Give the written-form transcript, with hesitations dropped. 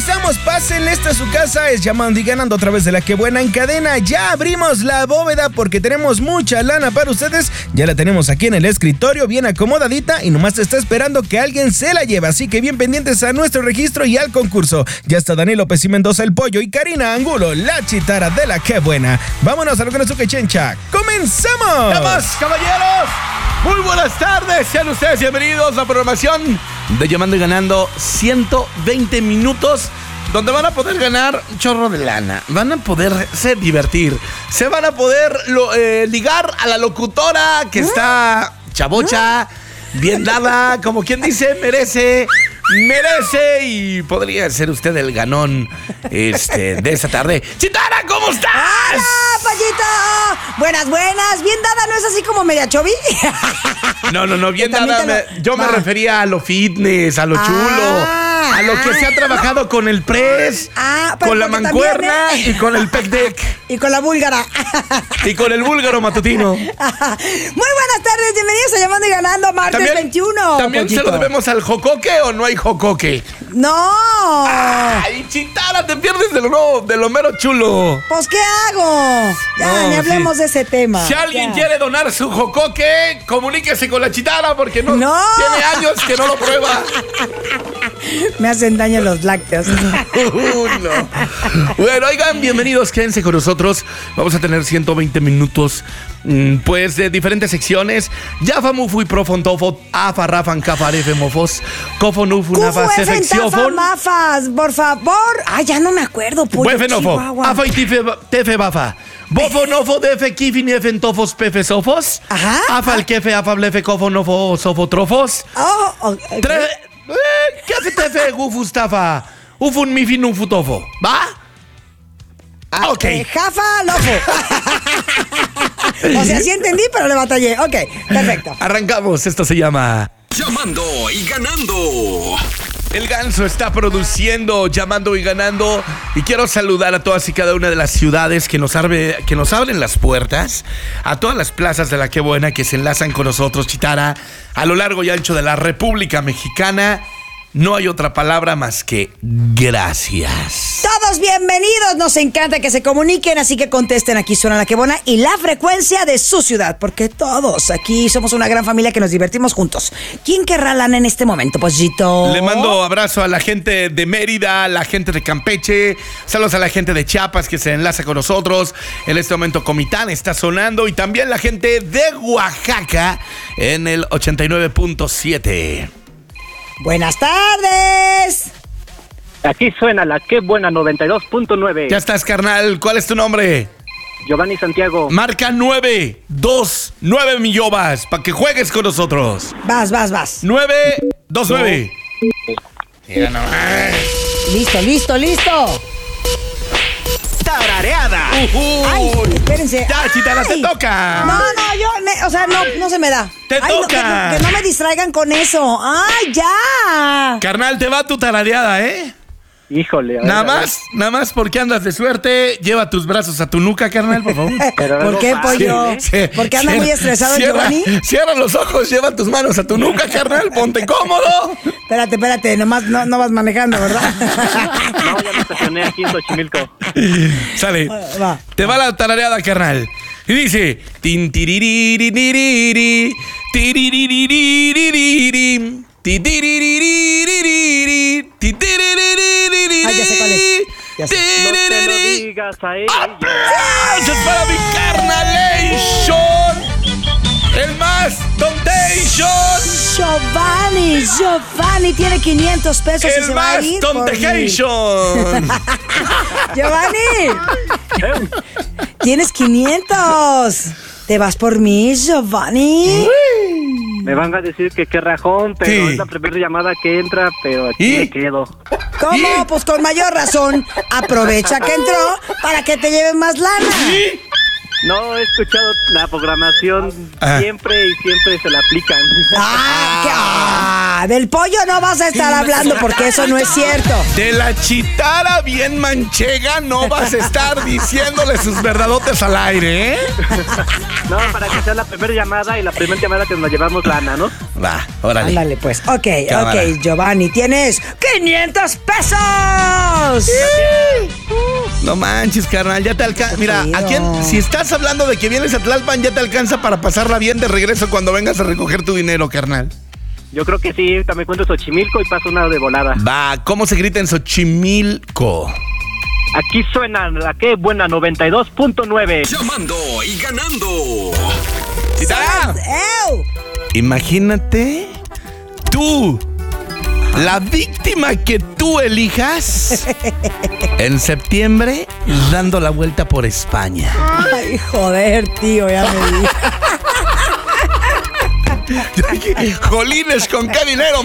comenzamos, pásenle, esta es su casa, es Llamando y Ganando a través de La Que Buena en cadena. Ya abrimos la bóveda porque tenemos mucha lana para ustedes, ya la tenemos aquí en el escritorio, bien acomodadita y nomás está esperando que alguien se la lleve, así que bien pendientes a nuestro registro y al concurso. Ya está Daniel López y Mendoza, el Pollo, y Karina Angulo, la chitara de La Que Buena. Vámonos a lo que nos toque, Chencha. ¡Comenzamos! ¡Damas, caballeros! Muy buenas tardes, sean ustedes bienvenidos a la programación de Llamando y Ganando. 120 minutos donde van a poder ganar un chorro de lana, van a poderse divertir, se van a poder ligar a la locutora que está chavocha, bien dada, como quien dice, merece y podría ser usted el ganón de esta tarde. ¡Chitara, ¿cómo estás? ¡Hola, Payito! Buenas, bien dada, ¿no es así como media chovi? No, bien dada, me refería a lo fitness, a lo chulo, a lo que se ha trabajado con el press, con la mancuerna también, y con el pec deck. Y con la búlgara. Y con el búlgaro matutino. Muy buenas tardes, bienvenidos a Llamando y Ganando, martes 21. ¿También Pollito se lo debemos al jocoque o no hay jocoque? ¡No! ¡Ay, Chitara, te pierdes de lo mero chulo! Pues, ¿qué hago? Ya, ni hablemos de ese tema. Si alguien quiere donar su jocoque, comuníquese con la Chitara porque no tiene años que no lo prueba. Me hacen daño los lácteos. No. Bueno, oigan, bienvenidos, quédense con nosotros. Vamos a tener 120 minutos, pues, de diferentes secciones. Yafa, Mufu y Profontofo, Afa, Rafan, Cafarefe, Mofos, Cofo, Nufu, Nafa, Sefexiofon. Mafas, por favor. Ay, ya no me acuerdo, Pollo. Buefenofo, Afa y Tefe, Bafa. Bofo, Nofo, Defe, Kifin, Efentofos, Pefe, Sofos. Ajá. Afa, el Kefe, Afa, Blefe, Cofo, Nofo, Sofotrofos. Okay. Kefe, Tefe, Gufustafa. Ufun, Mifin, Ufutofo. ¿Va? Ok. Jafa, Lofo. O sea, sí entendí, pero le batallé. Ok, perfecto. Arrancamos, esto se llama Llamando y Ganando. El Ganso está produciendo Llamando y Ganando. Y quiero saludar a todas y cada una de las ciudades que nos abren las puertas, a todas las plazas de La Que Buena que se enlazan con nosotros, Chitara, a lo largo y ancho de la República Mexicana. No hay otra palabra más que gracias. Todos bienvenidos, nos encanta que se comuniquen, así que contesten. Aquí suena La Que Buena y la frecuencia de su ciudad, porque todos aquí somos una gran familia que nos divertimos juntos. ¿Quién querrá lana en este momento, Pollito? Le mando abrazo a la gente de Mérida, a la gente de Campeche, saludos a la gente de Chiapas que se enlaza con nosotros. En este momento Comitán está sonando y también la gente de Oaxaca en el 89.7. Buenas tardes. Aquí suena La Que Buena 92.9. Ya estás, carnal. ¿Cuál es tu nombre? Giovanni Santiago. Marca 929, mi Yobas, para que juegues con nosotros. Vas. 929. Mira nomás. Listo. Tarareada. Ay, espérense. Ya, Chitara, te toca. No se me da. Te toca. Que no me distraigan con eso. ¡Ay, ya! Carnal, te va tu tarareada, ¿eh? Híjole. Nada más porque andas de suerte, lleva tus brazos a tu nuca, carnal, por favor. ¿Por qué, Pollo? Sí. ¿Por qué anda muy estresado, Giovanni? Cierra los ojos, lleva tus manos a tu nuca, carnal, ponte cómodo. Espérate, nomás no vas manejando, ¿verdad? No, ya me estacioné aquí en Xochimilco. Sale. Va. Te va la tarareada, carnal. Y dice: tin tiririririri, tiririririri, tiririririri, tiririririri. Ah, ya sé cuál es. Ya sé. No te lo digas a ella. ¡Aplausos para mi carnalation! ¡El más Tontation! Giovanni tiene 500 pesos y ¡El se va a más ir por mí. Tontation! Giovanni, tienes 500. ¿Te vas por mí, Giovanni? Me van a decir que qué rajón, pero Sí. es la primera llamada que entra, pero aquí ¿Y? me quedo. ¿Cómo? Pues con mayor razón. Aprovecha que entró para que te lleven más lana. No, he escuchado la programación siempre y siempre se la aplican. Del pollo no vas a estar hablando porque eso no es cierto. De la chitara bien manchega no vas a estar diciéndole sus verdadotes al aire, ¿eh? No, para que sea la primera llamada y la primera llamada que nos llevamos lana, ¿no? Va, órale. Ándale, pues. Ok, Cámara. Giovanni, tienes 500 pesos. No manches, carnal, ya te alcanza. Mira, chido. ¿a quién? Si estás hablando de que vienes a Tlalpan, ya te alcanza para pasarla bien de regreso cuando vengas a recoger tu dinero, carnal. Yo creo que sí, también cuento Xochimilco y paso una de volada. Va, ¿cómo se grita en Xochimilco? Aquí suena la que buena 92.9. Llamando y ganando. ¡Cítala! ¡Ew! Imagínate tú, la víctima que tú elijas en septiembre dando la vuelta por España. Ay, joder, tío, ya me di. Jolines, ¿con qué dinero